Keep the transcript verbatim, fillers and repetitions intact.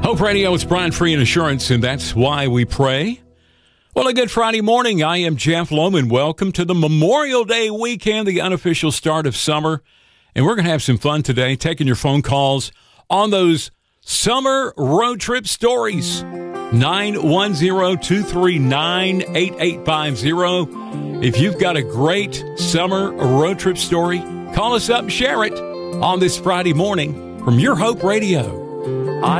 Hope Radio, it's Brian Free and Assurance, and that's why we pray. Well, a good Friday morning. I am Jeff Lohman. Welcome to the Memorial Day weekend, the unofficial start of summer. And we're going to have some fun today, taking your phone calls on those summer road trip stories. nine one zero, two three nine, eight eight five zero. If you've got a great summer road trip story, call us up and share it on this Friday morning from Your Hope Radio.